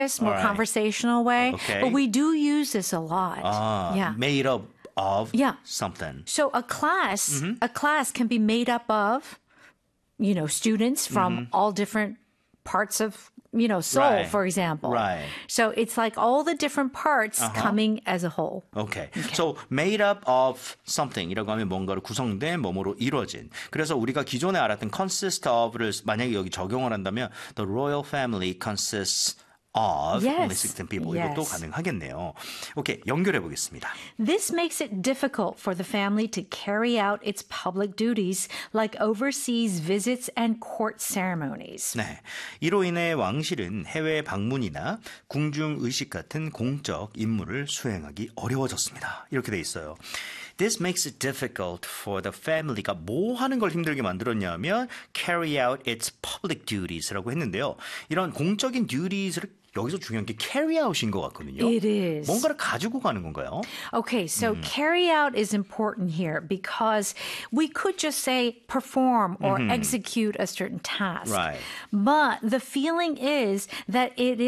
more right. conversational way. Okay. But we do use this a lot. Yeah. Made up of Yeah. something. So a class can be made up of, students from all different parts of, Seoul, Right. for example. Right. So it's like all the different parts coming as a whole. Okay. So made up of something이라고 하면 뭔가로 구성된 뭐뭐로 이루어진. 그래서 우리가 기존에 알았던 consist of를 만약에 여기 적용을 한다면 the royal family consists of Yes. only 16 people. 이것도 Yes. 가능하겠네요. 오케이. 연결해 보겠습니다. This makes it difficult for the family to carry out its public duties like overseas visits and court ceremonies. 네. 이로 인해 왕실은 해외 방문이나 궁중 의식 같은 공적 임무를 수행하기 어려워졌습니다. 이렇게 돼 있어요. This makes it difficult for the family가 뭐 하는 걸 힘들게 만들었냐면 carry out its public duties라고 했는데요. 이런 공적인 duties를 여기서 중요한 게 carry out인 것 같거든요. It is. 뭔가를 가지고 가는 건가요? Okay, so carry out is important here because we could just say perform or execute a certain task. Right. But the feeling is that it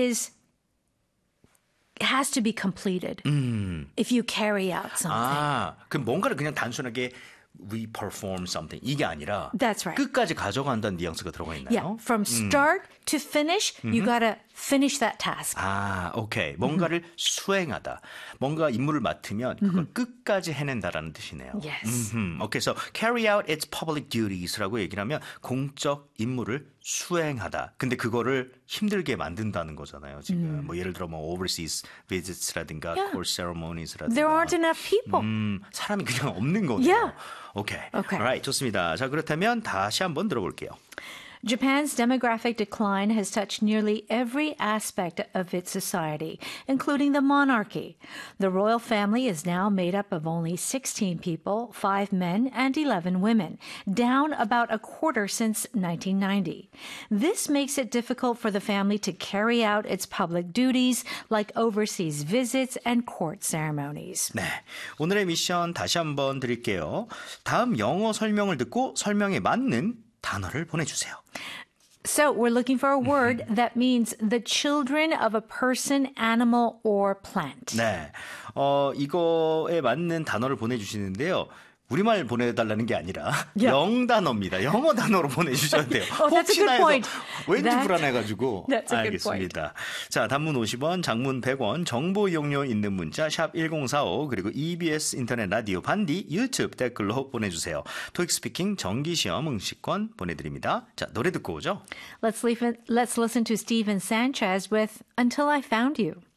has to be completed if you carry out something. 아, 그럼 뭔가를 그냥 단순하게 we perform something 이게 아니라 That's right. 끝까지 가져간다는 뉘앙스가 들어가 있나요? Yeah, from start to finish, you gotta finish that task. 아, 오케이. 뭔가를 수행하다. 뭔가 임무를 맡으면 그걸 끝까지 해낸다라는 뜻이네요. Yes. 오케이, so carry out its public duties라고 얘기를 하면 공적 임무를 수행하다. 근데 그거를 힘들게 만든다는 거잖아요. 지금 뭐 예를 들어 뭐 overseas visits라든가 court ceremonies라든가. There aren't enough people. 사람이 그냥 없는 거네요. Yeah. 오케이. Okay. Alright, 좋습니다. 자, 그렇다면 다시 한번 들어볼게요. Japan's demographic decline has touched nearly every aspect of its society, including the monarchy. The royal family is now made up of only 16 people, 5 men and 11 women, down about a quarter since 1990. This makes it difficult for the family to carry out its public duties like overseas visits and court ceremonies. 네, 오늘의 미션 다시 한번 드릴게요. 다음 영어 설명을 듣고 설명에 맞는 단어를 보내주세요. So we're looking for a word that means the children of a person, animal, or plant. 네, 이거에 맞는 단어를 보내주시는데요. 우리말 보내달라는 게 아니라 영단어입니다. 영어 단어로 보내주셔야 돼요. Oh, that's a good 혹시나 point. 해서 왠지 불안해가지고. That's a good 알겠습니다. 자, 단문 50원, 장문 100원, 정보 이용료 있는 문자 샵 1045 그리고 EBS 인터넷 라디오 반디 유튜브 댓글로 보내주세요. 토익 스피킹 정기시험 응시권 보내드립니다. 자, 노래 듣고 오죠. Let's listen to Steven Sanchez with Until I Found You.